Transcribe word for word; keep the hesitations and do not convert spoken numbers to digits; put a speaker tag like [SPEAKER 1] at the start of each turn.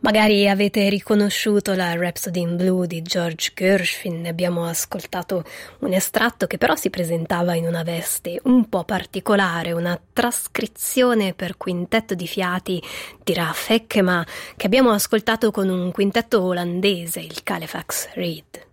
[SPEAKER 1] Magari avete riconosciuto la Rhapsody in Blue di George Gershwin, ne abbiamo ascoltato un estratto che però si presentava in una veste un po' particolare, una trascrizione per quintetto di fiati di Raf Ekema che abbiamo ascoltato con un quintetto olandese, il Calefax Reed.